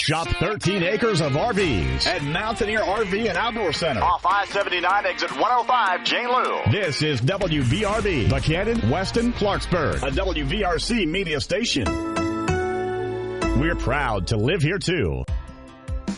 Shop 13 acres of RVs at Mountaineer RV and Outdoor Center. Off I-79 exit 105, Jane Lou. This is WVRB, Buchanan, Weston, Clarksburg, a WVRC media station. We're proud to live here too.